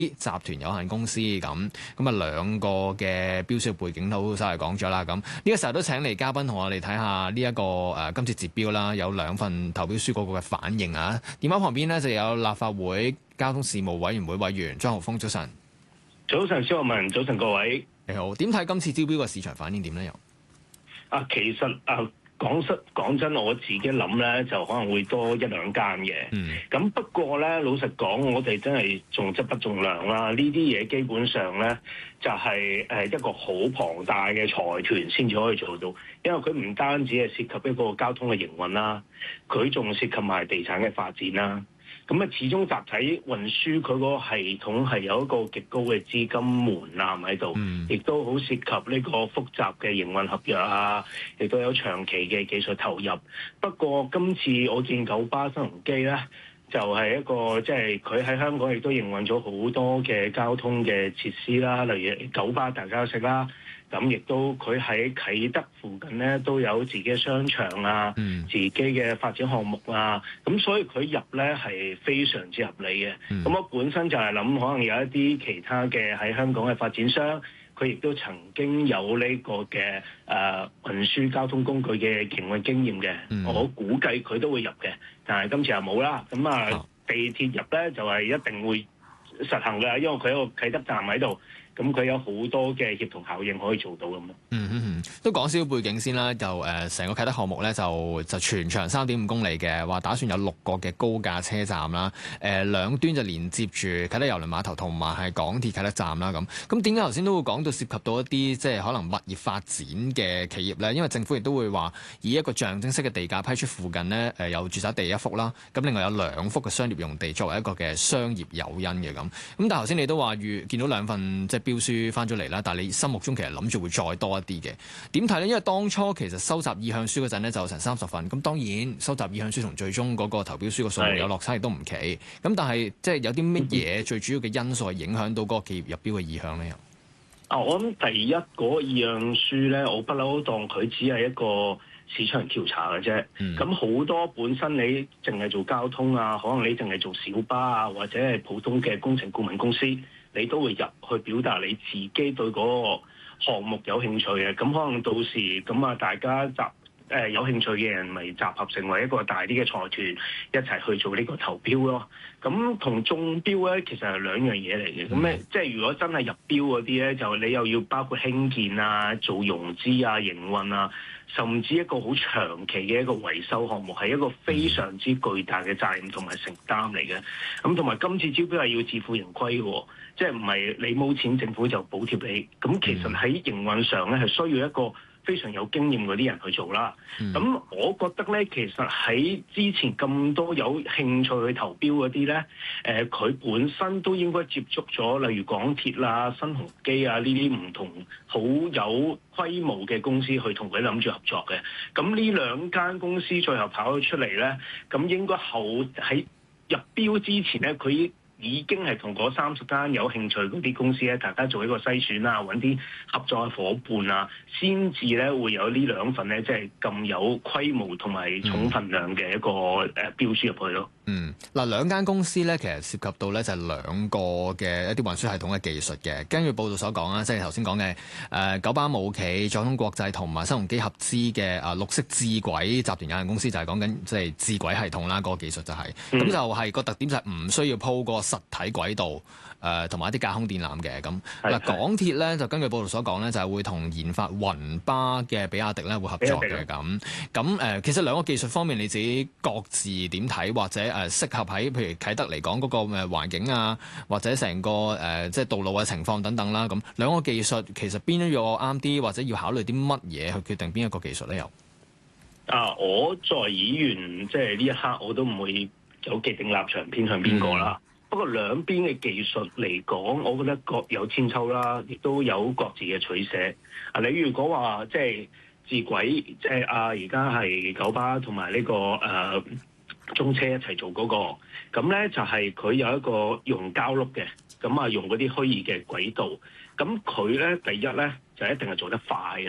集團有限公司咁啊，兩個嘅標書背景都稍為講咗啦。咁呢個時候都請嚟嘉賓同我哋睇下呢一個今次截標啦，有兩份投標書嗰個嘅反應啊。電話旁邊呢就有立法會交通事務委員會委員張豪鋒，早晨。 早晨，蕭樂文，早晨各位。 你好，點睇今次招標個市場反應點咧？又其實講真，我自己諗咧，就可能會多一兩間嘅。咁不過咧，老實講，我哋真係重質不重量啦。呢啲嘢基本上咧，就係一個好龐大嘅財團先至可以做到，因為佢唔單止係涉及一個交通嘅營運啦，佢仲涉及埋地產嘅發展啦。咁啊，始終集體運輸佢嗰個系統係有一個極高嘅資金門檻喺度，亦都好涉及呢個複雜嘅營運合約啊，亦都有長期嘅技術投入。不過今次我見九巴新鴻基咧，就係一個即係佢喺香港亦都營運咗好多嘅交通嘅設施啦，例如九巴大家都識啦。咁亦都佢喺啟德附近咧都有自己嘅商場啊，自己嘅發展項目啊，咁所以佢入咧係非常之合理嘅。咁我本身就係諗，可能有一啲其他嘅喺香港嘅發展商，佢亦都曾經有呢個嘅運輸交通工具嘅營運經驗嘅，我估計佢都會入嘅。但係今次又冇啦。咁地鐵入咧就係一定會實行嘅，因為佢有個啟德站喺度。咁佢有好多嘅協同效應可以做到咁咯。 都講少少背景先啦。就成個啟德項目咧，就全長3.5公里嘅，話打算有6個嘅高架車站啦。兩端就連接住啟德郵輪碼頭同埋係港鐵啟德站啦。咁點解頭先都會講到涉及到一啲即係可能物業發展嘅企業咧？因為政府亦都會話以一個象徵式嘅地價批出附近呢，有住宅地1幅啦。咁另外有2幅嘅商業用地作為一個嘅商業誘因嘅咁。但係頭先你都話見到兩份即係標書翻咗嚟啦，但係你心目中其實諗住會再多一啲嘅，點睇呢？因為當初其實收集意向書嗰陣呢，就成30份，咁當然收集意向書同最終嗰個投標書嘅數目有落差亦都唔奇，咁但係即係有啲乜嘢最主要嘅因素係影響到嗰個企業入標嘅意向呢？ 我諗第一嗰個意向書咧，我不嬲當佢只係一個市場調查嘅啫。咁好多本身你淨係做交通啊，可能你淨係做小巴啊，或者係普通嘅工程顧問公司，你都會入去表達你自己對嗰個項目有興趣嘅。咁可能到時咁啊，大家有興趣嘅人咪集合成為一個大啲嘅財團，一齊去做呢個投標咯。咁同中標咧，其實係兩樣嘢嚟嘅。咁咧，即係如果真係入標嗰啲咧，就你又要包括興建啊、做融資啊、營運啊，甚至一個好長期嘅一個維修項目，係一個非常之巨大嘅責任同埋承擔嚟嘅。咁同埋今次招標係要自負盈虧嘅，即係唔係你冇錢，政府就補貼你。咁其實喺營運上咧，係需要一個非常有經驗嗰啲人去做啦。咁我覺得咧，其實喺之前咁多有興趣去投標嗰啲咧，佢本身都應該接觸咗，例如港鐵啦、新鴻基啊呢啲唔同好有規模嘅公司去同佢諗住合作嘅。咁呢兩間公司最後跑咗出嚟咧，咁應該喺入標之前咧，佢已經係同嗰30間有興趣嗰啲公司咧，大家做一個篩選啊，揾啲合作嘅夥伴啊，先至咧會有呢兩份咧，即係咁有規模同埋重份量嘅一個標書入去咯。 嗱，兩間公司咧，其實涉及到咧就係兩個嘅一啲運輸系統嘅技術嘅。根據報道所講啦，即係頭先講嘅九巴武企、載通國際同埋新鴻基合資嘅綠色智軌集團有限公司，就係講緊即係智軌系統啦，嗰個技術就係咁就係個特點就係唔需要鋪個實體軌道。同埋一啲架空電纜嘅咁。嗱，港鐵咧就根據報道所講咧，就係會同研發雲巴嘅比亞迪咧會合作嘅咁。其實兩個技術方面你自己各自點睇，或者適合喺譬如啟德嚟講嗰個環境啊，或者成個即係道路嘅情況等等啦。咁兩個技術其實邊一個啱啲，或者要考慮啲乜嘢去決定邊一個技術咧？又我作為議員，即係呢一刻我都唔會有既定立場偏向邊個啦。不過兩邊嘅技術嚟講，我覺得各有千秋啦，亦都有各自嘅取捨。你如果話即係智軌，即係而家係九巴同埋呢個中車一齊做嗰個，咁咧就係佢有一個用膠轆嘅，咁用嗰啲虛擬嘅軌道，咁佢咧第一咧就一定係做得快㗎啦。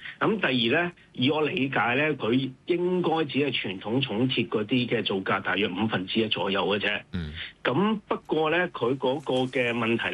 咁第二咧，以我理解咧，佢應該只係傳統重鐵嗰啲嘅造價大約1/5左右嘅啫。咁不過咧，佢嗰個嘅問題